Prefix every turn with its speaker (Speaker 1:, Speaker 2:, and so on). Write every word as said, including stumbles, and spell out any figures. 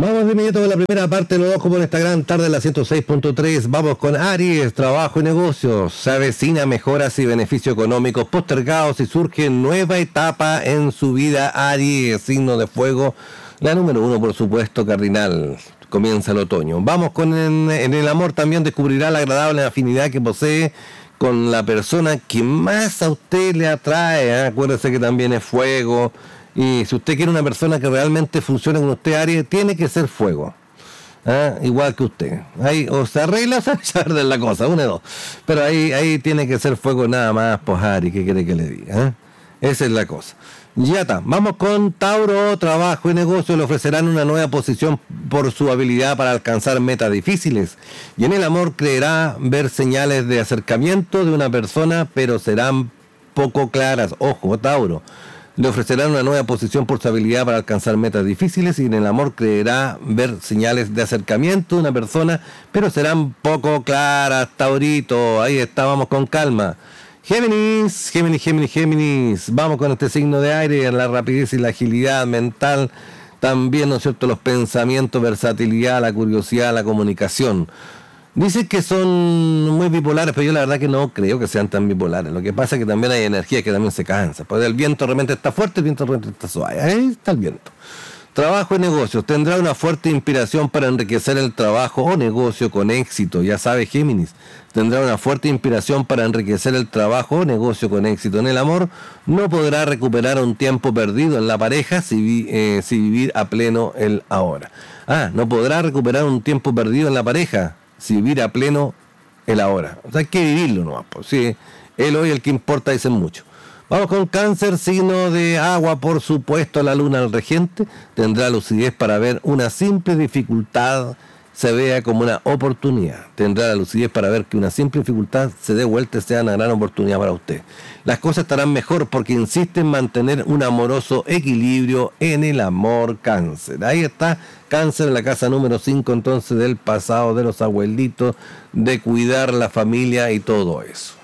Speaker 1: Vamos de inmediato con la primera parte de los dos como en esta gran tarde de la ciento seis punto tres. Vamos con Aries, trabajo y negocios. Se avecina mejoras y beneficios económicos postergados y surge nueva etapa en su vida. Aries, signo de fuego. La número uno, por supuesto, cardinal. Comienza el otoño. Vamos con en, en el amor también descubrirá la agradable afinidad que posee con la persona que más a usted le atrae. ¿eh? Acuérdese que también es fuego. Y si usted quiere una persona que realmente funcione con usted, Aries, tiene que ser fuego. ¿Ah? Igual que usted. Ahí o se arregla o se arregla la cosa, una de dos. Pero ahí, ahí tiene que ser fuego nada más, pues Aries, ¿qué quiere que le diga? ¿eh? Esa es la cosa. Ya está. Vamos con Tauro, trabajo y negocio. Le ofrecerán una nueva posición por su habilidad para alcanzar metas difíciles. Y en el amor creerá ver señales de acercamiento de una persona, pero serán poco claras. Ojo, Tauro. Le ofrecerán una nueva posición por su habilidad para alcanzar metas difíciles y en el amor creerá ver señales de acercamiento de una persona, pero serán poco claras, Taurito. Ahí está, vamos con calma. Géminis, Géminis, Géminis, Géminis. Vamos con este signo de aire, la rapidez y la agilidad mental. También, ¿no es cierto?, los pensamientos, versatilidad, la curiosidad, la comunicación. Dicen que son muy bipolares, pero yo la verdad que no creo que sean tan bipolares. Lo que pasa es que también hay energía que también se cansa. Pues el viento de repente está fuerte, el viento de repente está suave. Ahí está el viento. Trabajo y negocios. Tendrá una fuerte inspiración para enriquecer el trabajo o negocio con éxito. Ya sabe, Géminis. Tendrá una fuerte inspiración para enriquecer el trabajo o negocio con éxito. En el amor no podrá recuperar un tiempo perdido en la pareja si, vi, eh, si vivir a pleno el ahora. Ah, no podrá recuperar un tiempo perdido en la pareja si vivir a pleno el ahora. O sea, hay que vivirlo nomás. Pues, sí, el hoy el que importa, dicen mucho. Vamos con Cáncer, signo de agua, por supuesto, la luna al regente. Tendrá lucidez para ver una simple dificultad se vea como una oportunidad. Tendrá la lucidez para ver que una simple dificultad se dé vuelta y sea una gran oportunidad para usted. Las cosas estarán mejor porque insiste en mantener un amoroso equilibrio en el amor, Cáncer. Ahí está Cáncer en la casa número cinco, entonces, del pasado de los abuelitos, de cuidar la familia y todo eso.